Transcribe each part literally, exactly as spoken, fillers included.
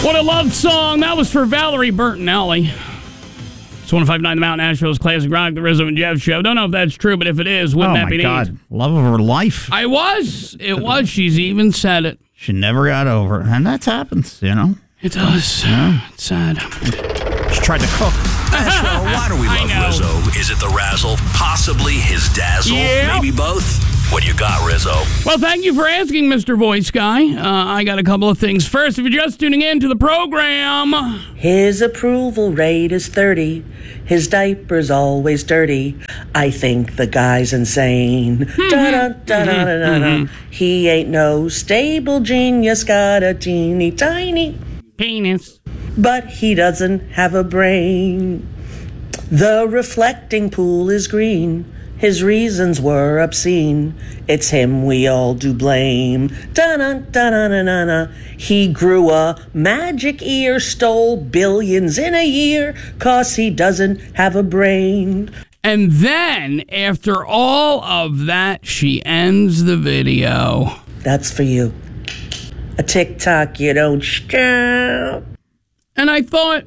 What a love song. That was for Valerie Bertinelli. It's one oh five point nine The Mountain, Nashville's Classic Rock, the Rizzo and Jeff Show. Don't know if that's true, but if it is, wouldn't oh that be neat? Oh, my God. Love of her life. I was. It was. She's even said it. She never got over it. And that happens, you know? It does. Yeah. It's sad. She tried to cook. Nashville, why do we love Rizzo? Is it the razzle? Possibly his dazzle? Yeah. Maybe both? What do you got, Rizzo? Well, thank you for asking, Mister Voice Guy. Uh, I got a couple of things. First, if you're just tuning in to the program... His approval rate is thirty. His diaper's always dirty. I think the guy's insane. Da-da-da-da-da-da. He ain't no stable genius, got a teeny tiny... penis. But he doesn't have a brain. The reflecting pool is green. His reasons were obscene. It's him we all do blame. Da-na-da-na-na-na. He grew a magic ear, stole billions in a year, 'cause he doesn't have a brain. And then, after all of that, she ends the video. That's for you. A TikTok you don't stop. And I thought,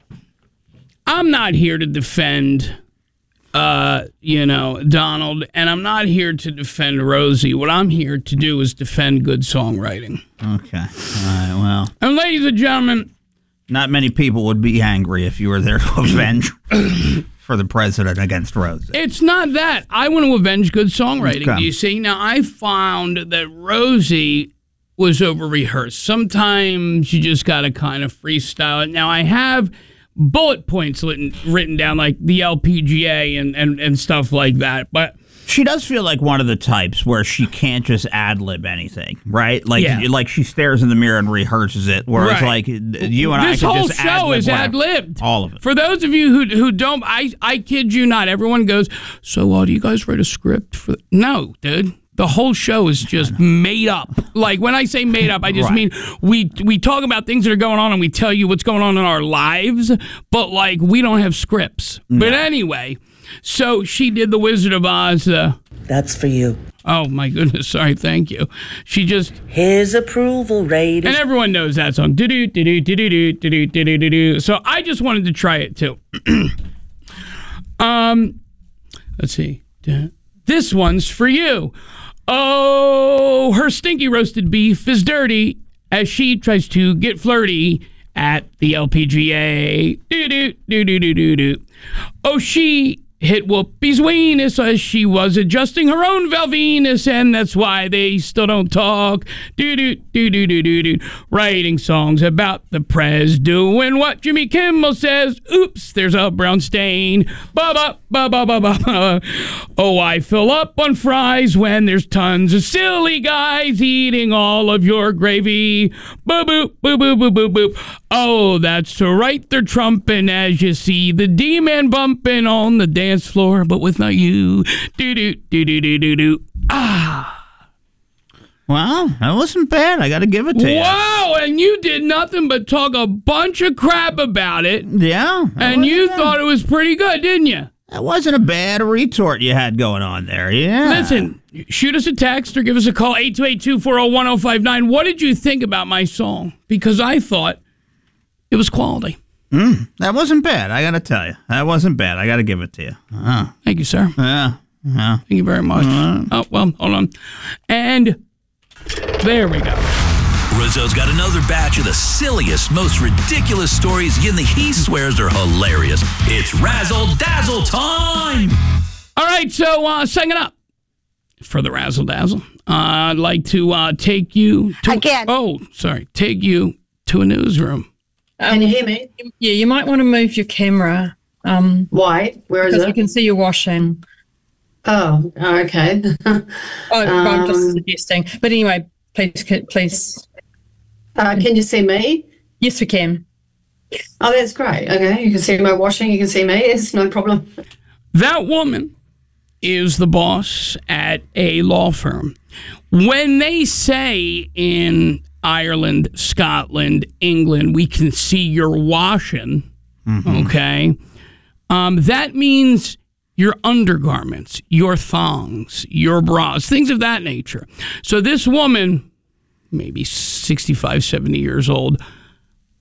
I'm not here to defend... Uh, you know, Donald, and I'm not here to defend Rosie. What I'm here to do is defend good songwriting. Okay. All right, well. And ladies and gentlemen... Not many people would be angry if you were there to avenge for the president against Rosie. It's not that. I want to avenge good songwriting. Okay. Do you see? Now, I found that Rosie was over-rehearsed. Sometimes you just got to kind of freestyle it. Now, I have... bullet points written, written down like the L P G A and, and, and stuff like that. But she does feel like one of the types where she can't just ad-lib anything, right? Like yeah. like she stares in the mirror and rehearses it, whereas right. like you and this I could whole just show ad-lib is whatever. ad-libbed. All of it. For those of you who who don't, I, I kid you not, everyone goes, so uh, do you guys write a script? for? No, dude. The whole show is just made up. Like, when I say made up, I just right. mean we we talk about things that are going on and we tell you what's going on in our lives, but, like, we don't have scripts. No. But anyway, so she did The Wizard of Oz. Uh, That's for you. Oh, my goodness. Sorry. Thank you. She just... His approval rate is... And everyone knows that song. Do-do, do-do, do-do, do-do, do-do, do-do. So I just wanted to try it, too. um, Let's see. This one's for you. Oh, her stinky roasted beef is dirty as she tries to get flirty at the L P G A. Do-do, do-do-do-do-do. Oh, she hit Whoopi's weenus as she was adjusting her own Valvenus, and that's why they still don't talk. Do-do-do-do-do-do-do. Writing songs about the prez doing what Jimmy Kimmel says. Oops, there's a brown stain. Ba-ba, ba-ba-ba-ba. Oh, I fill up on fries when there's tons of silly guys eating all of your gravy. Boo-boop, boo-boop, boo-boop, boop. Oh, that's right, they're trumping as you see the D-man bumping on the dance floor, but with not you. Do-do, do-do-do-do-do. Ah. Well, that wasn't bad. I got to give it to you. Wow, and you did nothing but talk a bunch of crap about it. Yeah. And you bad. thought it was pretty good, didn't you? That wasn't a bad retort you had going on there, yeah. Listen, shoot us a text or give us a call, eight two eight, two four zero, one zero five nine. What did you think about my song? Because I thought it was quality. Mm, that wasn't bad, I got to tell you. That wasn't bad. I got to give it to you. Uh-huh. Thank you, sir. Yeah. Yeah. Thank you very much. Uh-huh. Oh, well, hold on. And there we go. Rizzo's got another batch of the silliest, most ridiculous stories and he swears are hilarious. It's Razzle Dazzle time! All right, so uh, sing it up for the Razzle Dazzle. Uh, I'd like to uh, take you to... Again. Oh, sorry. Take you to a newsroom. Um, can you hear me? Yeah, you might want to move your camera. Um, Why? Where is it? Because we can see you washing. Oh, okay. oh, um, I'm just suggesting. But anyway, please, please. Uh, can you see me? Yes, we can. Oh, that's great. Okay, you can see my washing. You can see me. It's no problem. That woman is the boss at a law firm. When they say in Ireland, Scotland, England, we can see your washing, mm-hmm. okay, um, that means your undergarments, your thongs, your bras, things of that nature. So this woman, maybe sixty-five, seventy years old,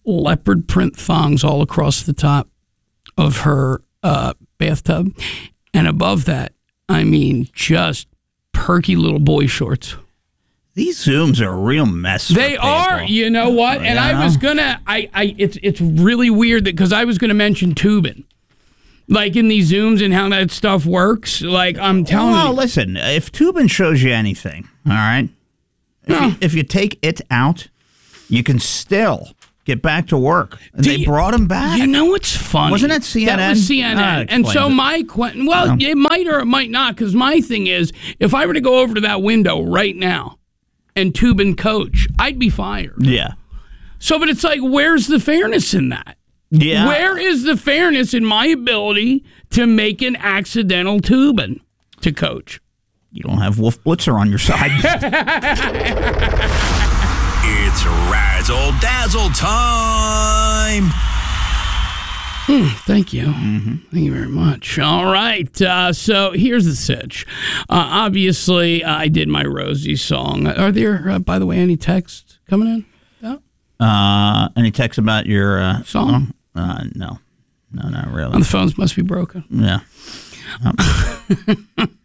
leopard print thongs all across the top of her uh, bathtub. And above that, I mean, just perky little boy shorts. These Zooms are a real mess. They are. You know what? And Yeah. I was gonna. I. I. It's. It's really weird that because I was gonna mention tubing, like in these Zooms and how that stuff works. Like I'm telling Well, you. listen, if Tubin shows you anything, all right, if, No. you, if you take it out, you can still get back to work. And Do they you- brought him back. You know what's funny? Wasn't it C N N? That was C N N. Ah, and so explains it. my question, well, No. it might or it might not, because my thing is, if I were to go over to that window right now and Tubin coach, I'd be fired. Yeah. So, but it's like, where's the fairness in that? Yeah. Where is the fairness in my ability to make an accidental Tubin to coach? You don't have Wolf Blitzer on your side. It's Razzle Dazzle time. Thank you. Thank you very much. All right. Uh, so here's the sitch. Uh, obviously, I did my Rosie song. Are there, uh, by the way, any texts coming in? No? uh, any text about your uh, Song? Uh, no. No, not Oh, really. the phones must be broken. Yeah. Let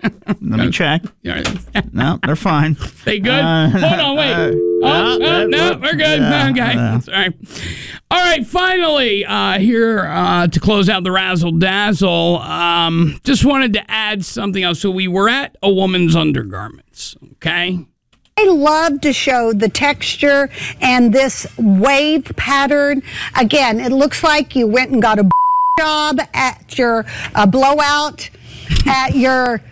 me check. All right. No, they're fine. They good? Uh, Hold on, wait. uh, oh, no, oh, no, no, we're good. yeah, okay. yeah. All right. All right, finally, uh, here uh, to close out the Razzle Dazzle, um, just wanted to add something else. So we were at a woman's undergarments, okay? I love to show the texture and this wave pattern. Again, it looks like you went and got a job at your uh, blowout at your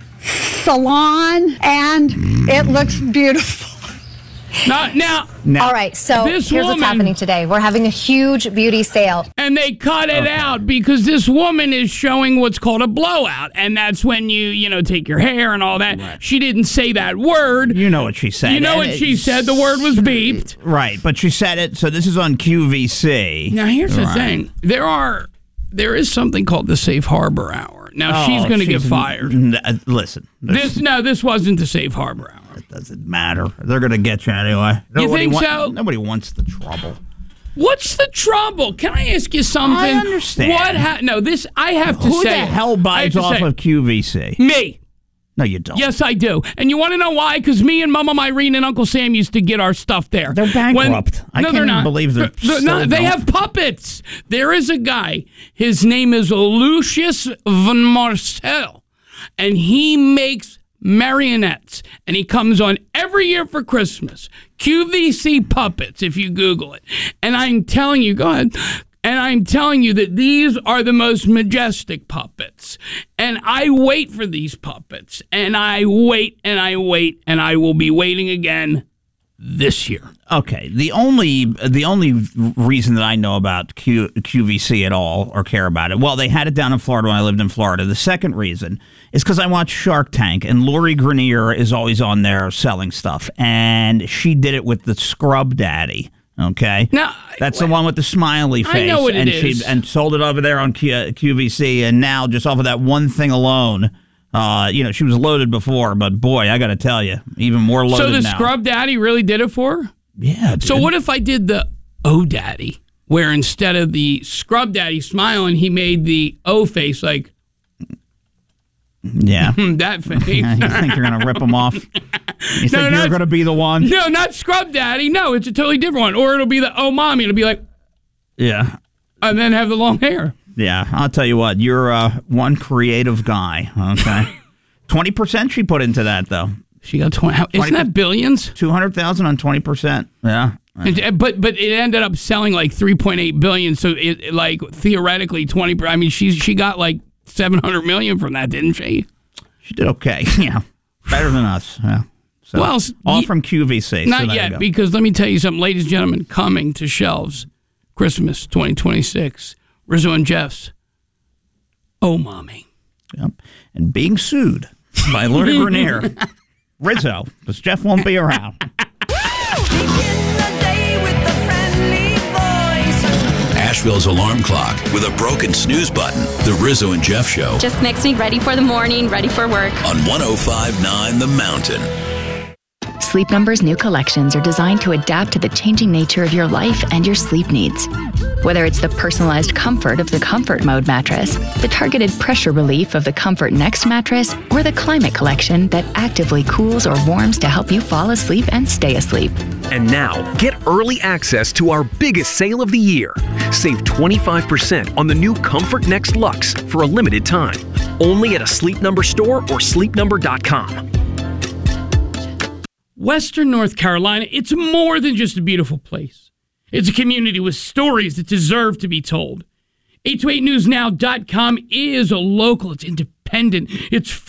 salon, and it looks beautiful. Now, now, Now, All right, so This here's woman- what's happening today. We're having a huge beauty sale. and they cut it out because this woman is showing what's called a blowout, and that's when you, you know, take your hair and all that. She didn't say that word. You know what she said. You know what And she it's- said? The word was beeped. Right, but she said it, so this is on Q V C. Now, here's the Right. thing. There are, there is something called the safe harbor hour. Now, Oh, she's going to get she's- fired. n- uh, Listen, This, no, this wasn't the safe harbor hour. it doesn't matter. They're going to get you anyway. Nobody think wa- so? Nobody wants the trouble. What's the trouble? Can I ask you something? I understand. What? Ha- no, this I have to Who say. the it. hell I have buys to off say of it. Q V C? Me? No, you don't. Yes, I do. And you want to know why? Because me and Mama Irene and Uncle Sam used to get our stuff there. They're bankrupt. I no, can't they're even not. believe they're They're still not. They going. have puppets. There is a guy. His name is Lucius Van Marcel, and he makes marionettes, and he comes on every year for Christmas. Q V C puppets, if you Google it. And I'm telling you, go ahead. And I'm telling you that these are the most majestic puppets. And I wait for these puppets. And I wait and I wait and I will be waiting again this year. Okay, the only the only reason that I know about Q, QVC at all or care about it, well, they had it down in Florida when I lived in Florida. The second reason is because I watch Shark Tank, and Lori Greiner is always on there selling stuff, and she did it with the Scrub Daddy. Okay, Now, that's the one with the smiley face. I know what it and is. She, and sold it over there on Q, QVC, and now just off of that one thing alone. Uh, you know, she was loaded before, but boy, I got to tell you, even more loaded So the now. Scrub Daddy really did it for her? Yeah. Dude. So what if I did the O Daddy, where instead of the Scrub Daddy smiling, he made the O face, like Yeah. hmm, that face. you think you're going to rip them off? You think no, you're it's- going to be the one? No, not Scrub Daddy. No, it's a totally different one. Or it'll be the Oh Mommy. It'll be like, Yeah. and then have the long hair. Yeah. I'll tell you what. You're uh, one creative guy. Okay. twenty percent she put into that, though. She got twenty. How, isn't that billions? two hundred thousand on twenty percent. Yeah. And, but but it ended up selling like three point eight billion. So it, it like theoretically twenty. I mean, she's she got like seven hundred million from that, didn't she? She did okay. Yeah. Better than us. Yeah. So, Well, all ye- from Q V C. so Not there you yet, go. because let me tell you something, ladies and gentlemen, coming to shelves, Christmas twenty twenty-six, Rizzo and Jeff's Oh Mommy. Yep. And being sued by Lori Greiner. Rizzo, because Jeff won't be around. Asheville's alarm clock with a broken snooze button. The Rizzo and Jeff Show Just makes me ready for the morning, ready for work. on one oh five point nine The Mountain. Sleep Number's new collections are designed to adapt to the changing nature of your life and your sleep needs. Whether it's the personalized comfort of the Comfort Mode mattress, the targeted pressure relief of the Comfort Next mattress, or the Climate Collection that actively cools or warms to help you fall asleep and stay asleep. And now, get early access to our biggest sale of the year. Save twenty-five percent on the new Comfort Next Luxe for a limited time. Only at a Sleep Number store or sleep number dot com. Western North Carolina, it's more than just a beautiful place. It's a community with stories that deserve to be told. eight to eight news now dot com is a local, it's independent, it's